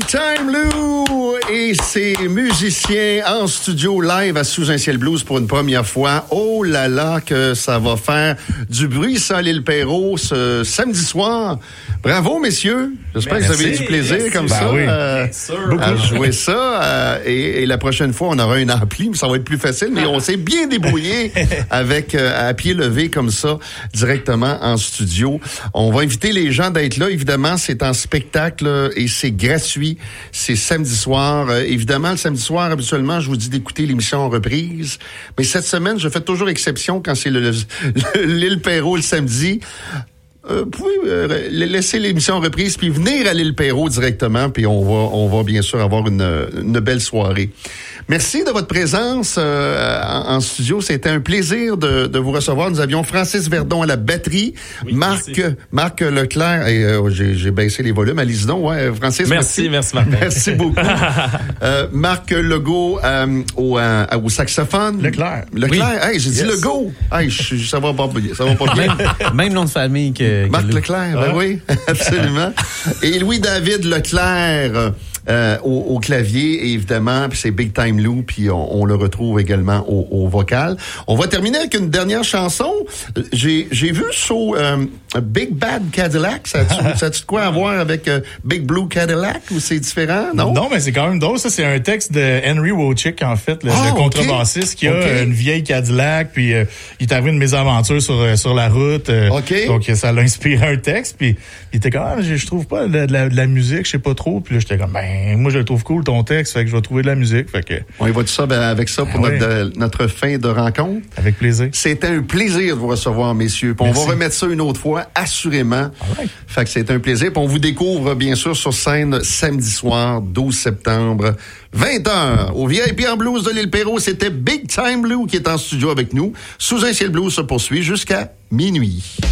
Time Lou et ses musiciens en studio live à Sous un ciel blues pour une première fois. Oh là là, que ça va faire du bruit, ça, à l'île Perrot, ce samedi soir. Bravo, messieurs. J'espère que vous avez du plaisir comme ça à jouer ça. Et la prochaine fois, on aura un ampli, mais ça va être plus facile. Mais on s'est bien débrouillé avec à pied levé comme ça, directement en studio. On va inviter les gens d'être là. Évidemment, c'est en spectacle et c'est gratuit. C'est samedi soir. Évidemment, le samedi soir, habituellement, je vous dis d'écouter l'émission en reprise. Mais cette semaine, je fais toujours exception quand c'est l'île Perrot le samedi. Vous pouvez laisser l'émission en reprise puis venir à l'île Perrot directement, puis on va bien sûr avoir une belle soirée. Merci de votre présence en studio. C'était un plaisir de vous recevoir. Nous avions Francis Verdon à la batterie, oui, Marc Leclerc, et j'ai baissé les volumes. Allez-y donc, ouais, Francis. Merci Martin. Merci beaucoup. Marc Legault au saxophone. Leclerc. Oui. Hey, j'ai dit Legault. Hey, ça va pas bien. Même nom de famille que Marc Leclerc, ben oui, absolument. Et Louis-David Leclerc au clavier, évidemment, puis c'est Big Time Lou, puis on le retrouve également au vocal. On va terminer avec une dernière chanson. J'ai vu sur Big Bad Cadillac. Ça a-tu de quoi à voir avec Big Blue Cadillac, ou c'est différent, non? Non, mais c'est quand même drôle. Ça, c'est un texte de Henry Wojcik, en fait, le contrebassiste qui a une vieille Cadillac, puis il est arrivé une mésaventure sur la route. Donc, ça l'a inspiré un texte, puis il était comme, je trouve pas de la musique, je sais pas trop. Puis là, j'étais comme, moi, je le trouve cool, ton texte, fait que je vais trouver de la musique. Fait que... On y va tout ça avec ça pour notre fin de rencontre. Avec plaisir. C'était un plaisir de vous recevoir, messieurs. Puis on va remettre ça une autre fois, assurément. Fait que c'est un plaisir. Puis on vous découvre, bien sûr, sur scène samedi soir, 12 septembre, 20h. Au VIP en blues de l'île Perrot, c'était Big Time Lou qui est en studio avec nous. Sous un ciel blues se poursuit jusqu'à minuit.